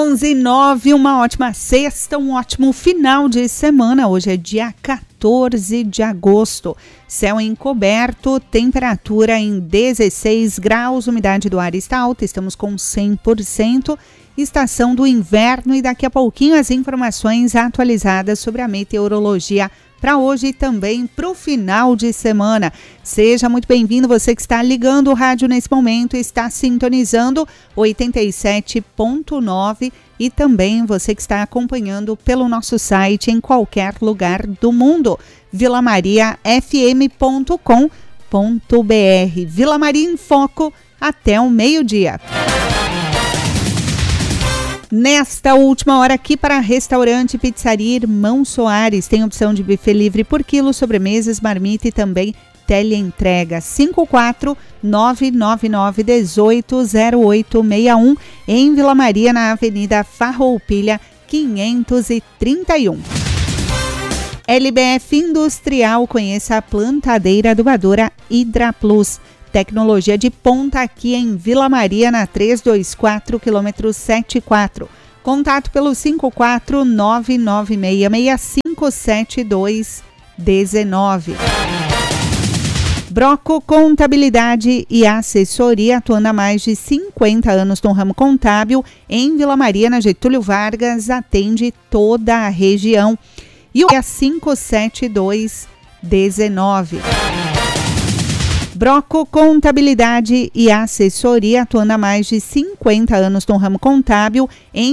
11:09, uma ótima sexta, um ótimo final de semana. Hoje é dia 14 de agosto. Céu encoberto, temperatura em 16 graus, umidade do ar está alta, estamos com 100%. Estação do inverno e daqui a pouquinho as informações atualizadas sobre a meteorologia para hoje e também para o final de semana. Seja muito bem-vindo, você que está ligando o rádio nesse momento, está sintonizando 87.9 e também você que está acompanhando pelo nosso site em qualquer lugar do mundo, vilamariafm.com.br. Vila Maria em Foco até o meio-dia. Nesta última hora aqui para restaurante Pizzaria Irmão Soares, tem opção de buffet livre por quilo, sobremesas, marmita e também teleentrega. 54999180861 em Vila Maria, na Avenida Farroupilha 531. LBF Industrial, conheça a plantadeira adubadora Hidra Plus. Tecnologia de ponta aqui em Vila Maria, na 324 km 74. Contato pelo 54996657219. Broco Contabilidade e Assessoria, atuando há mais de 50 anos no ramo contábil em Vila Maria, na Getúlio Vargas, atende toda a região. E o 57219. Broco Contabilidade e Assessoria, atuando há mais de 50 anos no ramo contábil em